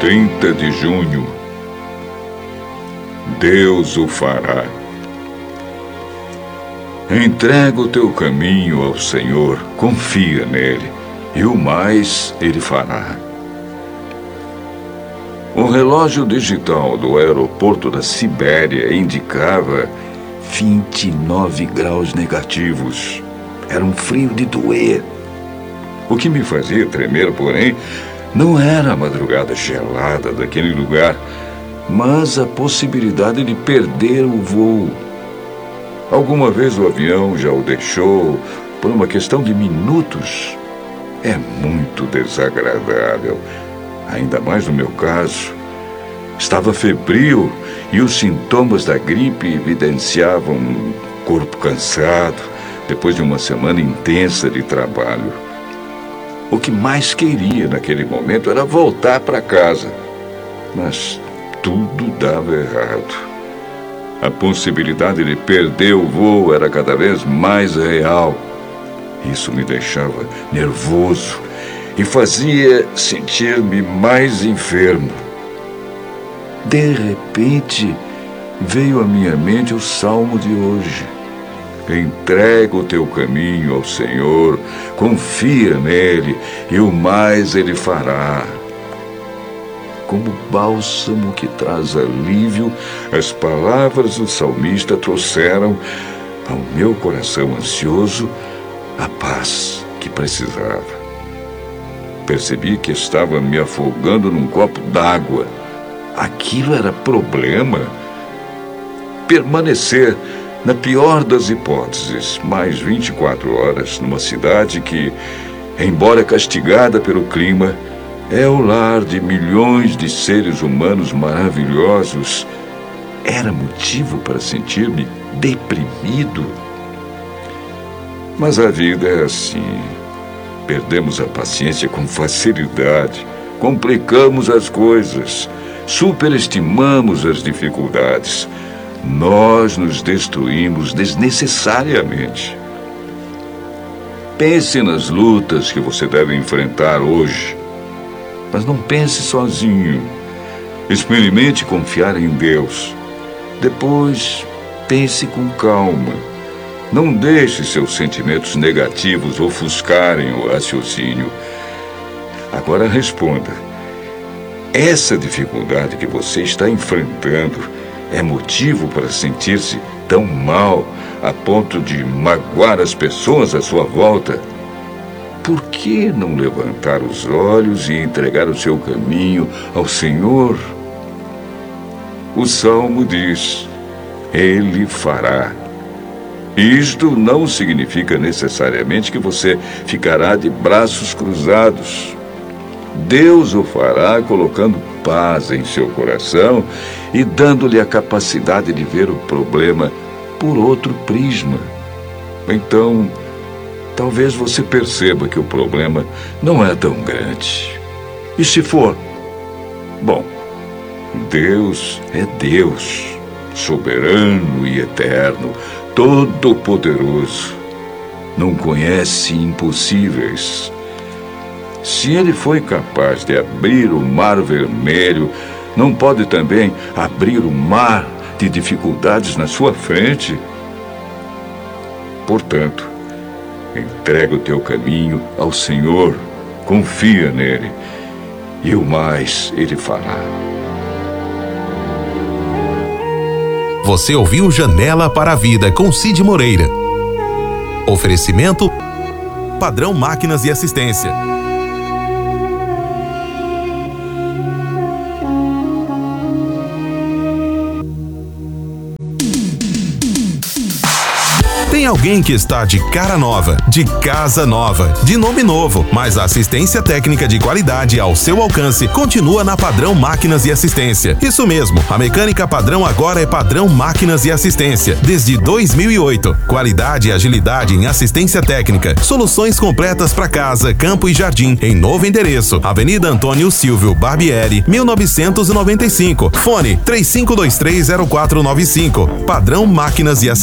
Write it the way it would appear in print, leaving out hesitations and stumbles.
30 de junho. Deus o fará. Entrega o teu caminho ao Senhor, confia nele, e o mais ele fará. O relógio digital do aeroporto da Sibéria indicava 29 graus negativos. Era um frio de doer. O que me fazia tremer, porém, não era a madrugada gelada daquele lugar, mas a possibilidade de perder o voo. Alguma vez o avião já o deixou por uma questão de minutos. É muito desagradável, ainda mais no meu caso. Estava febril e os sintomas da gripe evidenciavam um corpo cansado depois de uma semana intensa de trabalho. O que mais queria naquele momento era voltar para casa, mas tudo dava errado. A possibilidade de perder o voo era cada vez mais real. Isso me deixava nervoso e fazia sentir-me mais enfermo. De repente, veio à minha mente o salmo de hoje. Entrega o teu caminho ao Senhor, confia nele, e o mais ele fará. Como bálsamo que traz alívio, as palavras do salmista trouxeram ao meu coração ansioso a paz que precisava. Percebi que estava me afogando num copo d'água. Aquilo era problema. Permanecer, na pior das hipóteses, mais 24 horas numa cidade que, embora castigada pelo clima, é o lar de milhões de seres humanos maravilhosos, era motivo para sentir-me deprimido. Mas a vida é assim. Perdemos a paciência com facilidade, complicamos as coisas, superestimamos as dificuldades. Nós nos destruímos desnecessariamente. Pense nas lutas que você deve enfrentar hoje. Mas não pense sozinho. Experimente confiar em Deus. Depois, pense com calma. Não deixe seus sentimentos negativos ofuscarem o raciocínio. Agora responda. Essa dificuldade que você está enfrentando é motivo para sentir-se tão mal a ponto de magoar as pessoas à sua volta? Por que não levantar os olhos e entregar o seu caminho ao Senhor? O Salmo diz: Ele fará. Isto não significa necessariamente que você ficará de braços cruzados. Deus o fará colocando paz em seu coração e dando-lhe a capacidade de ver o problema por outro prisma. Então, talvez você perceba que o problema não é tão grande. E se for? Bom, Deus é Deus, soberano e eterno, todo-poderoso. Não conhece impossíveis. Se ele foi capaz de abrir o mar vermelho, não pode também abrir o mar de dificuldades na sua frente? Portanto, entrega o teu caminho ao Senhor, confia nele, e o mais ele fará. Você ouviu Janela para a Vida com Cid Moreira. Oferecimento Padrão Máquinas e Assistência. Tem alguém que está de cara nova, de casa nova, de nome novo, mas a assistência técnica de qualidade ao seu alcance continua na Padrão Máquinas e Assistência. Isso mesmo, a mecânica padrão agora é Padrão Máquinas e Assistência, desde 2008. Qualidade e agilidade em assistência técnica, soluções completas para casa, campo e jardim, em novo endereço, Avenida Antônio Silvio Barbieri, 1995. Fone 35230495. Padrão Máquinas e Assistência.